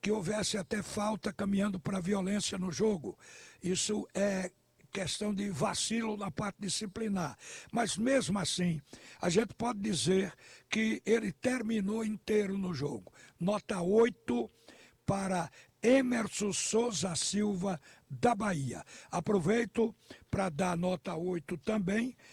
que houvesse até falta caminhando para violência no jogo. Isso é questão de vacilo na parte disciplinar. Mas mesmo assim, a gente pode dizer que ele terminou inteiro no jogo. Nota 8 para Emerson Souza Silva, da Bahia. Aproveito para dar nota 8 também